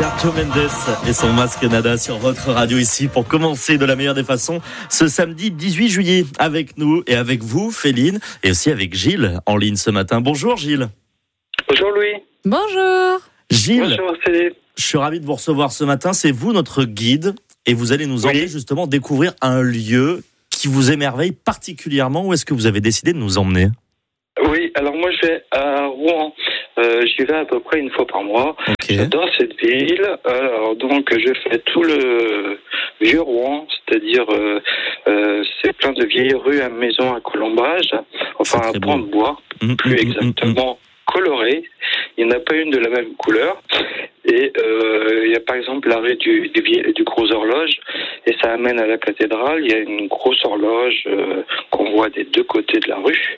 Sergio Mendes et son masque Nada sur votre radio ici pour commencer de la meilleure des façons ce samedi 18 juillet avec nous et avec vous Féline et aussi avec Gilles en ligne ce matin. Bonjour Gilles. Bonjour Louis. Bonjour. Gilles, bonjour Philippe. Je suis ravi de vous recevoir ce matin. C'est vous notre guide et vous allez nous emmener justement découvrir un lieu qui vous émerveille particulièrement. Où est-ce que vous avez décidé de nous emmener ? Oui, alors moi je vais à Rouen. J'y vais à peu près une fois par mois. Okay. J'adore cette ville. Alors donc je fais tout le vieux Rouen, c'est-à-dire c'est plein de vieilles rues à maisons à colombage, enfin à pans de bois, plus exactement colorées. Il n'y en a pas une de la même couleur. Et il y a par exemple la rue du Gros Horloge, et ça amène à la cathédrale. Il y a une grosse horloge qu'on voit des deux côtés de la rue.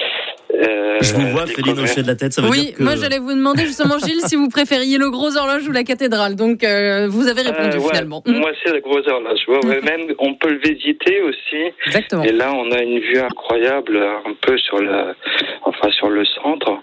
Je vous vois, Féline, hocher de la tête, ça veut dire que... Moi j'allais vous demander justement, Gilles, si vous préfériez le Gros Horloge ou la cathédrale. Donc vous avez répondu finalement. Moi c'est la Grosse Horloge. Même on peut le visiter aussi. Exactement. Et là on a une vue incroyable, un peu sur le centre.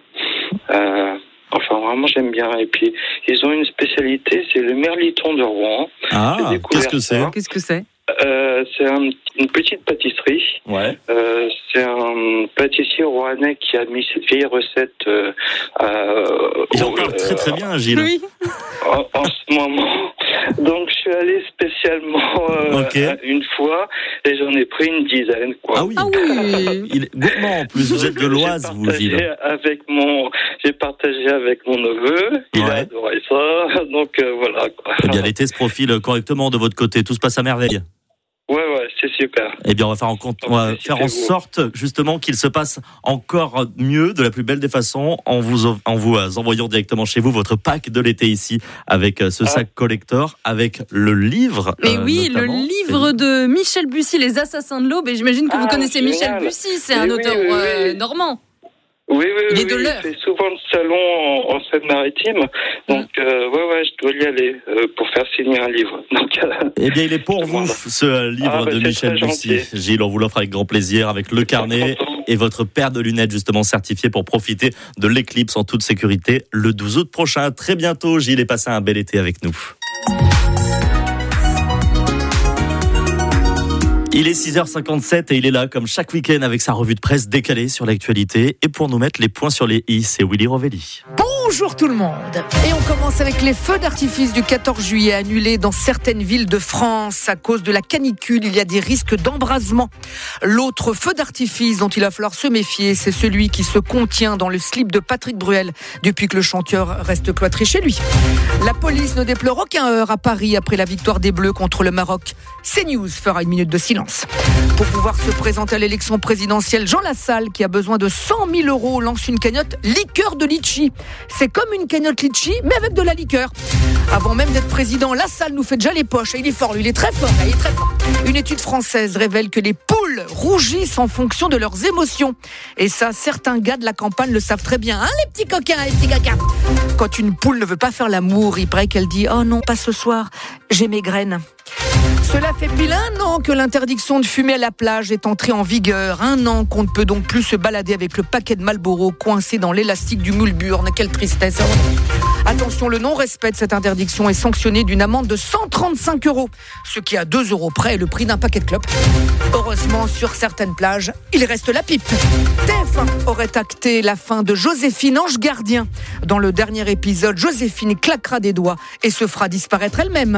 Enfin, vraiment, j'aime bien. Et puis, ils ont une spécialité, c'est le merliton de Rouen. Ah, qu'est-ce que c'est ? Qu'est-ce que c'est ? C'est une petite pâtisserie. Ouais. C'est un pâtissier rouennais qui a mis cette vieille recette. Il en parle très très bien, Gilles. Oui. En ce moment. Donc, je suis allé spécialisement une fois et j'en ai pris une dizaine. Quoi. Ah oui. Il est gourmand en plus. Vous êtes de l'Oise, vous, Gilles. J'ai partagé avec mon neveu. Il a adoré ça. Donc, voilà. Quoi. Eh bien, l'été se profile correctement de votre côté. Tout se passe à merveille. Ouais, c'est super. Eh bien, on va faire en sorte, justement, qu'il se passe encore mieux, de la plus belle des façons, en vous envoyant directement chez vous votre pack de l'été ici, avec ce sac collector, avec le livre. Mais oui, le livre de Michel Bussy, Les Assassins de l'Aube. Et j'imagine que vous connaissez Michel Bussy, c'est un auteur normand. Oui, il est de l'heure. Je fais souvent le salon en Seine-Maritime, donc je dois y aller pour faire signer un livre. Donc, eh bien, il est pour vous, ce livre de Michel Bussy. Gilles, on vous l'offre avec grand plaisir, avec le carnet et votre paire de lunettes justement certifiée pour profiter de l'éclipse en toute sécurité le 12 août prochain. Très bientôt, Gilles, et passez un bel été avec nous. Il est 6h57 et il est là comme chaque week-end avec sa revue de presse décalée sur l'actualité. Et pour nous mettre les points sur les i, c'est Willy Rovelli. Bonjour tout le monde. Et on commence avec les feux d'artifice du 14 juillet annulés dans certaines villes de France à cause de la canicule. Il y a des risques d'embrasement. L'autre feu d'artifice dont il va falloir se méfier, c'est celui qui se contient dans le slip de Patrick Bruel depuis que le chanteur reste cloîtré chez lui. La police ne déplore aucun heurt à Paris après la victoire des Bleus contre le Maroc. CNews fera une minute de silence. Pour pouvoir se présenter à l'élection présidentielle, Jean Lassalle, qui a besoin de 100 000 €, lance une cagnotte liqueur de litchi. C'est comme une cagnotte litchi, mais avec de la liqueur. Avant même d'être président, Lassalle nous fait déjà les poches. Et il est fort, lui, il est très fort. Une étude française révèle que les poules rougissent en fonction de leurs émotions. Et ça, certains gars de la campagne le savent très bien. Hein, les petits coquins. Quand une poule ne veut pas faire l'amour, il paraît qu'elle dit « Oh non, pas ce soir, j'ai mes graines ». Cela fait pile 1 an que l'interdiction de fumer à la plage est entrée en vigueur. 1 an qu'on ne peut donc plus se balader avec le paquet de Marlboro coincé dans l'élastique du moule-burne. Quelle tristesse. Attention, le non-respect de cette interdiction est sanctionné d'une amende de 135 €, ce qui à 2 € près est le prix d'un paquet de clopes. Heureusement, sur certaines plages, il reste la pipe. TF1 aurait acté la fin de Joséphine, ange gardien. Dans le dernier épisode, Joséphine claquera des doigts et se fera disparaître elle-même.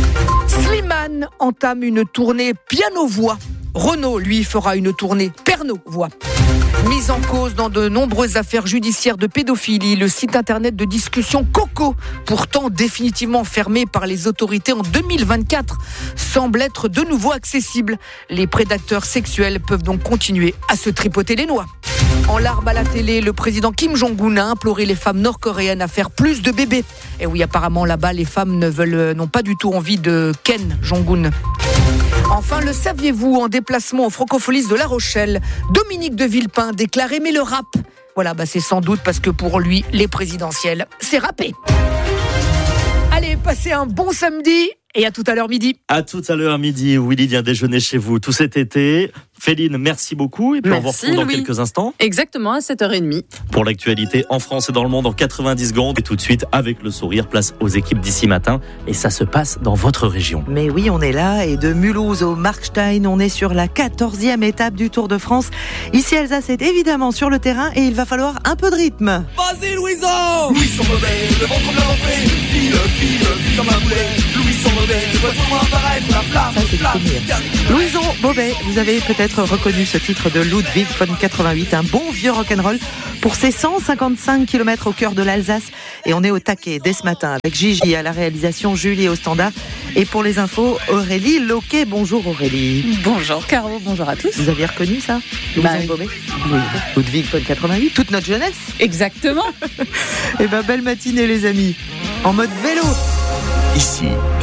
Slimane entame une tournée piano-voix. Renaud, lui, fera une tournée Pernod-voix. Mis en cause dans de nombreuses affaires judiciaires de pédophilie, le site internet de discussion Coco, pourtant définitivement fermé par les autorités en 2024, semble être de nouveau accessible. Les prédateurs sexuels peuvent donc continuer à se tripoter les noix. En larmes à la télé, le président Kim Jong-un a imploré les femmes nord-coréennes à faire plus de bébés. Et oui, apparemment là-bas, les femmes n'ont pas du tout envie de Ken Jong-un. Enfin, le saviez-vous, en déplacement au Francofolis de La Rochelle, Dominique de Villepin déclare aimer le rap. Voilà, c'est sans doute parce que pour lui, les présidentielles, c'est rappé. Allez, passez Passez un bon samedi et à tout à l'heure midi. À tout à l'heure midi, Willy vient déjeuner chez vous tout cet été. Féline, merci beaucoup. Et puis on vous retrouve dans quelques instants. Exactement, à 7h30. Pour l'actualité en France et dans le monde en 90 secondes. Et tout de suite, avec le sourire, place aux équipes d'ici matin. Et ça se passe dans votre région. Mais oui, on est là. Et de Mulhouse au Markstein, on est sur la 14e étape du Tour de France. Ici, Alsace est évidemment sur le terrain et il va falloir un peu de rythme. Vas-y, Louison! Louis son mauvais, le ventre bien rentré. File comme un boulet. Louis son mauvais, je vois tout le monde apparaître. La flamme, ça, c'est du souvenir. Louison Bobet, vous avez peut-être reconnu ce titre de Ludwig von 88, un bon vieux rock'n'roll pour ses 155 km au cœur de l'Alsace. Et on est au taquet dès ce matin avec Gigi à la réalisation, Julie au standard. Et pour les infos, Aurélie Loquet. Bonjour Aurélie. Bonjour Caro, bonjour à tous. Vous aviez reconnu ça, Louison Bobet? Oui. Ludwig von 88, toute notre jeunesse. Exactement. Et belle matinée les amis. En mode vélo. Ici,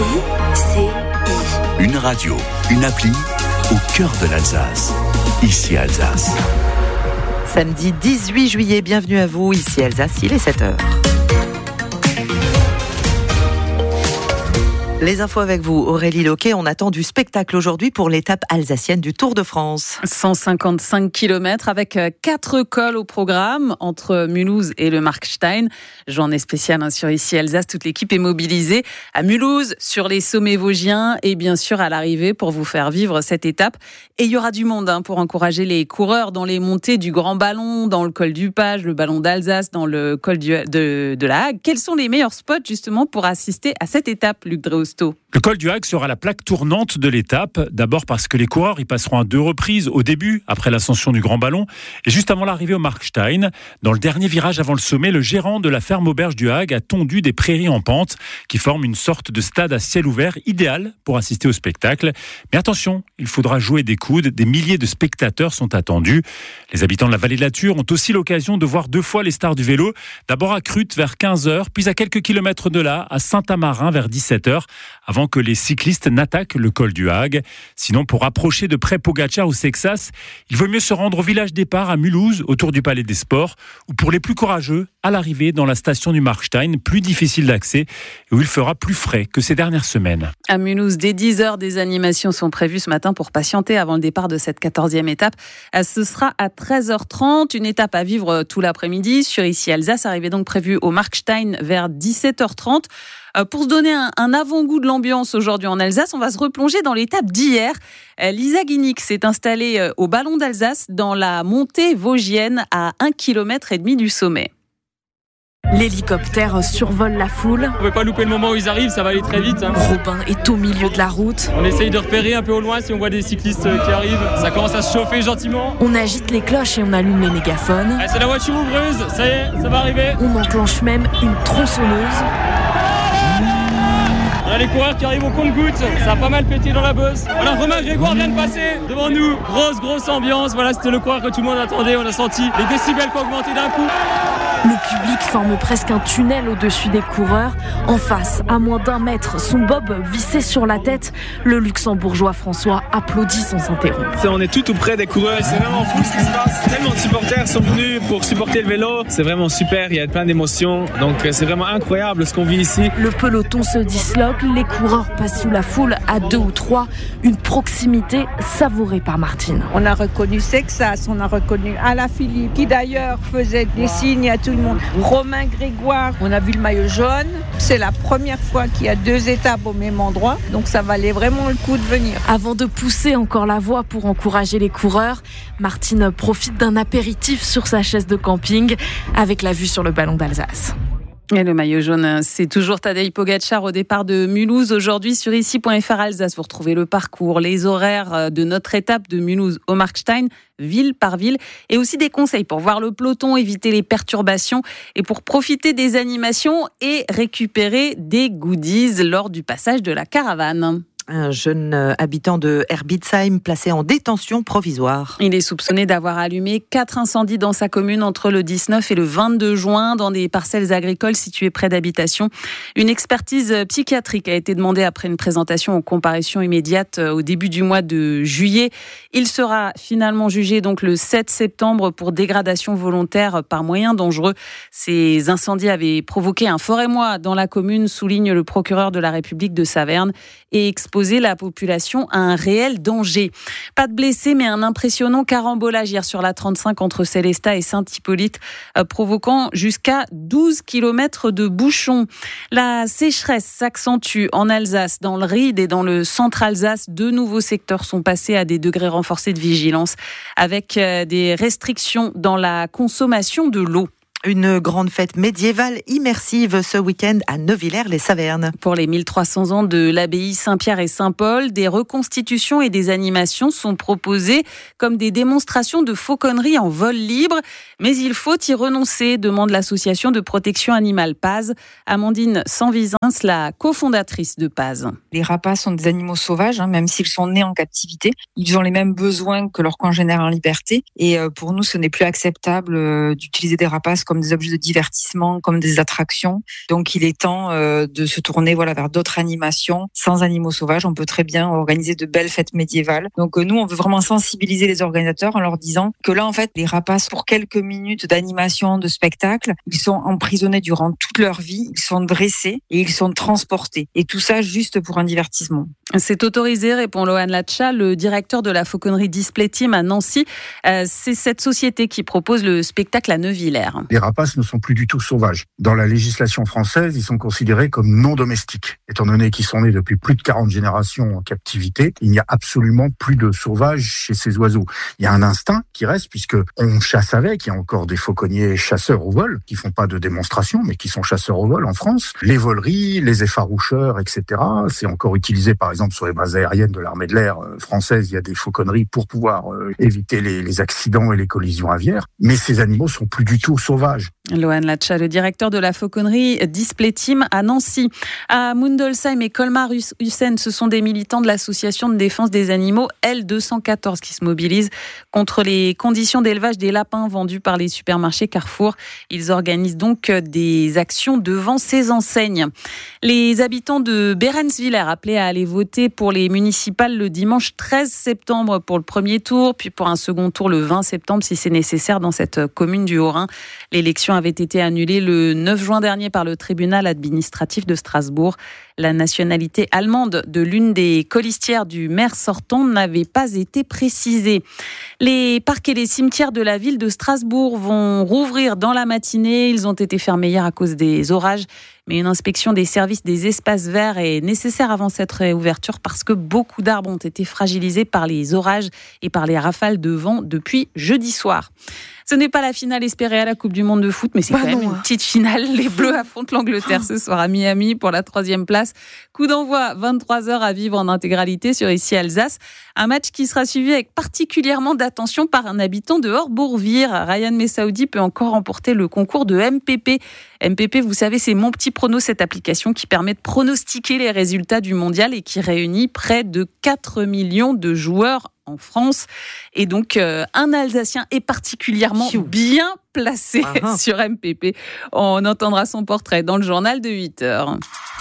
une radio, une appli au cœur de l'Alsace. Ici Alsace. Samedi 18 juillet, bienvenue à vous. Ici Alsace, il est 7h. Les infos avec vous, Aurélie Loquet. On attend du spectacle aujourd'hui pour l'étape alsacienne du Tour de France. 155 km avec 4 cols au programme entre Mulhouse et le Markstein. Journée spéciale sur Ici Alsace. Toute l'équipe est mobilisée à Mulhouse, sur les sommets vosgiens et bien sûr à l'arrivée pour vous faire vivre cette étape. Et il y aura du monde pour encourager les coureurs dans les montées du Grand Ballon, dans le col du Page, le Ballon d'Alsace, dans le col de la Hague. Quels sont les meilleurs spots justement pour assister à cette étape, Luc Dreosto? Le col du Hague sera la plaque tournante de l'étape. D'abord parce que les coureurs y passeront à 2 reprises, au début, après l'ascension du Grand Ballon, et juste avant l'arrivée au Markstein. Dans le dernier virage avant le sommet, le gérant de la ferme auberge du Hague a tondu des prairies en pente qui forment une sorte de stade à ciel ouvert idéal pour assister au spectacle. Mais attention, il faudra jouer des coudes. Des milliers de spectateurs sont attendus. Les habitants de la vallée de la Thur ont aussi l'occasion de voir 2 fois les stars du vélo. D'abord à Crute vers 15h, puis à quelques kilomètres de là, à Saint-Amarin vers 17h. Avant que les cyclistes n'attaquent le col du Hague. Sinon, pour approcher de près Pogacar ou Sexas, il vaut mieux se rendre au village départ à Mulhouse, autour du Palais des Sports, ou pour les plus courageux, à l'arrivée dans la station du Markstein, plus difficile d'accès, et où il fera plus frais que ces dernières semaines. À Mulhouse, dès 10h, des animations sont prévues ce matin pour patienter avant le départ de cette 14e étape. Ce sera à 13h30, une étape à vivre tout l'après-midi sur Ici Alsace, arrivée donc prévue au Markstein vers 17h30. Pour se donner un avant-goût de l'ambiance aujourd'hui en Alsace, on va se replonger dans l'étape d'hier. Lisa Guinic s'est installée au Ballon d'Alsace dans la montée vosgienne à 1,5 km du sommet. L'hélicoptère survole la foule. On ne peut pas louper le moment où ils arrivent, ça va aller très vite. Robin est au milieu de la route. On essaye de repérer un peu au loin si on voit des cyclistes qui arrivent. Ça commence à se chauffer gentiment. On agite les cloches et on allume les mégaphones. C'est la voiture ouvreuse, ça y est, ça va arriver. On enclenche même une tronçonneuse. On a les coureurs qui arrivent au compte-gouttes, ça a pas mal pété dans la bosse. Voilà, Romain Grégoire vient de passer devant nous. Grosse ambiance, voilà, c'était le coureur que tout le monde attendait. On a senti les décibels qui ont augmenté d'un coup. Le public forme presque un tunnel au-dessus des coureurs. En face, à moins d'1 mètre, son bob vissé sur la tête, le luxembourgeois François applaudit sans s'interrompre. On est tout près des coureurs, c'est vraiment fou ce qui se passe. Tellement de supporters sont venus pour supporter le vélo. C'est vraiment super, il y a plein d'émotions. Donc c'est vraiment incroyable ce qu'on vit ici. Le peloton se disloque, les coureurs passent sous la foule à 2 ou 3. Une proximité savourée par Martine. On a reconnu Sexas, on a reconnu Alaphilippe, qui d'ailleurs faisait des signes à tout le monde. Romain Grégoire, on a vu le maillot jaune. C'est la première fois qu'il y a 2 étapes au même endroit, donc ça valait vraiment le coup de venir. Avant de pousser encore la voix pour encourager les coureurs, Martine profite d'un apéritif sur sa chaise de camping avec la vue sur le Ballon d'Alsace. Et le maillot jaune, c'est toujours Tadej Pogacar au départ de Mulhouse. Aujourd'hui, sur ici.fr Alsace, vous retrouvez le parcours, les horaires de notre étape de Mulhouse au Markstein, ville par ville, et aussi des conseils pour voir le peloton, éviter les perturbations et pour profiter des animations et récupérer des goodies lors du passage de la caravane. Un jeune habitant de Herbitsheim placé en détention provisoire. Il est soupçonné d'avoir allumé 4 incendies dans sa commune entre le 19 et le 22 juin dans des parcelles agricoles situées près d'habitations. Une expertise psychiatrique a été demandée après une présentation en comparution immédiate au début du mois de juillet. Il sera finalement jugé donc le 7 septembre pour dégradation volontaire par moyens dangereux. Ces incendies avaient provoqué un fort émoi dans la commune, souligne le procureur de la République de Saverne, et exposer la population à un réel danger. Pas de blessés, mais un impressionnant carambolage hier sur la 35 entre Sélestat et Saint-Hippolyte, provoquant jusqu'à 12 km de bouchons. La sécheresse s'accentue en Alsace, dans le Ried et dans le centre-Alsace. 2 nouveaux secteurs sont passés à des degrés renforcés de vigilance, avec des restrictions dans la consommation de l'eau. Une grande fête médiévale immersive ce week-end à Neuvillers-les-Savernes. Pour les 1300 ans de l'abbaye Saint-Pierre et Saint-Paul, des reconstitutions et des animations sont proposées comme des démonstrations de fauconnerie en vol libre. Mais il faut y renoncer, demande l'association de protection animale Paz. Amandine Sanvisins, la cofondatrice de Paz. Les rapaces sont des animaux sauvages, même s'ils sont nés en captivité. Ils ont les mêmes besoins que leurs congénères en liberté. Et pour nous, ce n'est plus acceptable d'utiliser des rapaces comme des objets de divertissement, comme des attractions. Donc il est temps de se tourner vers d'autres animations sans animaux sauvages. On peut très bien organiser de belles fêtes médiévales. Donc nous, on veut vraiment sensibiliser les organisateurs en leur disant que là, en fait, les rapaces, pour quelques minutes d'animation, de spectacle, ils sont emprisonnés durant toute leur vie, ils sont dressés et ils sont transportés. Et tout ça juste pour un divertissement. C'est autorisé, répond Lohan Latcha, le directeur de la fauconnerie Display Team à Nancy. C'est cette société qui propose le spectacle à Neuvillers. Les rapaces ne sont plus du tout sauvages. Dans la législation française, ils sont considérés comme non domestiques. Étant donné qu'ils sont nés depuis plus de 40 générations en captivité, il n'y a absolument plus de sauvage chez ces oiseaux. Il y a un instinct qui reste puisque on chasse avec. Il y a encore des fauconniers chasseurs au vol qui font pas de démonstration, mais qui sont chasseurs au vol en France. Les voleries, les effaroucheurs, etc. C'est encore utilisé par exemple sur les bases aériennes de l'armée de l'air française. Il y a des fauconneries pour pouvoir éviter les accidents et les collisions aviaires. Mais ces animaux sont plus du tout sauvages. Lohan Latcha, le directeur de la fauconnerie Display Team à Nancy. À Mundolsheim et Colmar-Hussen, ce sont des militants de l'association de défense des animaux L214 qui se mobilisent contre les conditions d'élevage des lapins vendus par les supermarchés Carrefour. Ils organisent donc des actions devant ces enseignes. Les habitants de Behrenswiller appelés à aller voter pour les municipales le dimanche 13 septembre pour le premier tour, puis pour un second tour le 20 septembre si c'est nécessaire dans cette commune du Haut-Rhin. L'élection avait été annulée le 9 juin dernier par le tribunal administratif de Strasbourg. La nationalité allemande de l'une des colistières du maire sortant n'avait pas été précisée. Les parcs et les cimetières de la ville de Strasbourg vont rouvrir dans la matinée. Ils ont été fermés hier à cause des orages. Mais une inspection des services des espaces verts est nécessaire avant cette réouverture parce que beaucoup d'arbres ont été fragilisés par les orages et par les rafales de vent depuis jeudi soir. Ce n'est pas la finale espérée à la Coupe du Monde de foot, mais c'est quand même une petite finale. Les Bleus affrontent l'Angleterre ce soir à Miami pour la 3e place. Coup d'envoi 23h à vivre en intégralité sur Ici Alsace. Un match qui sera suivi avec particulièrement d'attention par un habitant de Horbourvire. Ryan Messaoudi peut encore remporter le concours de MPP. MPP, vous savez, c'est Mon Petit Prono, cette application qui permet de pronostiquer les résultats du mondial et qui réunit près de 4 millions de joueurs en France. Et donc, un Alsacien est particulièrement bien placé sur MPP. On entendra son portrait dans le journal de 8h.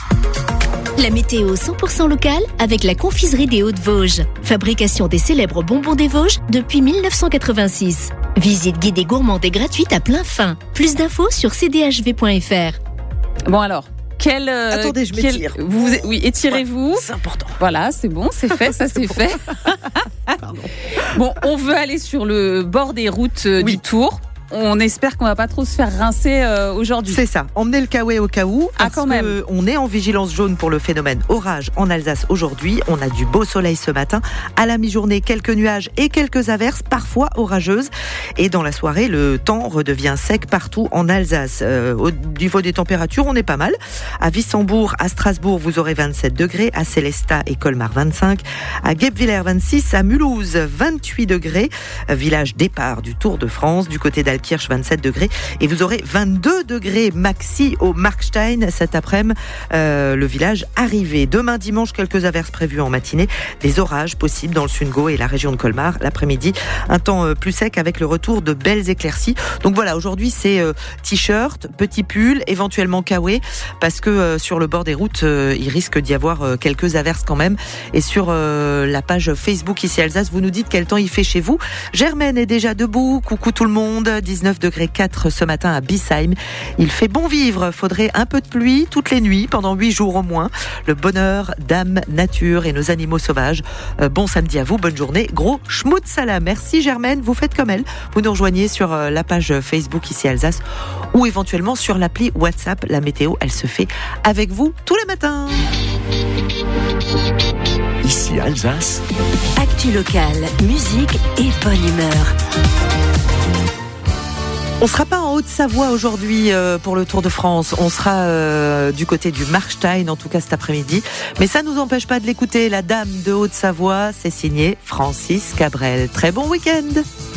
La météo 100% locale avec la confiserie des Hauts-de-Vosges. Fabrication des célèbres bonbons des Vosges depuis 1986. Visite guidée gourmande et gratuite à plein fin. Plus d'infos sur cdhv.fr. Bon alors, attendez, je m'étire. Oui, étirez-vous. Ouais, c'est important. Voilà, c'est bon, c'est fait, ça c'est fait. Pardon. Bon, on veut aller sur le bord des routes du Tour. On espère qu'on va pas trop se faire rincer aujourd'hui. C'est ça. Emmenez le kawaii au cas où. Ah, quand même. On est en vigilance jaune pour le phénomène orage en Alsace aujourd'hui. On a du beau soleil ce matin. À la mi-journée, quelques nuages et quelques averses, parfois orageuses. Et dans la soirée, le temps redevient sec partout en Alsace. Au niveau des températures, on est pas mal. À Wissembourg, à Strasbourg, vous aurez 27 degrés. À Sélestat et Colmar, 25. À Guebwiller, 26. À Mulhouse, 28 degrés. Village départ du Tour de France. Du côté d'Alcatel, Thalkirch 27 degrés et vous aurez 22 degrés maxi au Markstein cet après-midi, le village arrivé. Demain dimanche, quelques averses prévues en matinée, des orages possibles dans le Sundgau et la région de Colmar. L'après-midi, un temps plus sec avec le retour de belles éclaircies. Donc voilà, aujourd'hui c'est t-shirt, petit pull, éventuellement kawaii, parce que sur le bord des routes, il risque d'y avoir quelques averses quand même. Et sur la page Facebook ici Alsace, vous nous dites quel temps il fait chez vous. Germaine est déjà debout, coucou tout le monde, 19 degrés 4 ce matin à Bissheim. Il fait bon vivre, faudrait un peu de pluie toutes les nuits pendant 8 jours au moins. Le bonheur, dame, nature et nos animaux sauvages. Bon samedi à vous, bonne journée, gros schmout salam. Merci Germaine, vous faites comme elle. Vous nous rejoignez sur la page Facebook ici Alsace ou éventuellement sur l'appli WhatsApp. La météo, elle se fait avec vous tous les matins. Ici Alsace. Actu locale, musique et bonne humeur. On ne sera pas en Haute-Savoie aujourd'hui pour le Tour de France. On sera du côté du Markstein, en tout cas cet après-midi. Mais ça ne nous empêche pas de l'écouter. La dame de Haute-Savoie, c'est signé Francis Cabrel. Très bon week-end.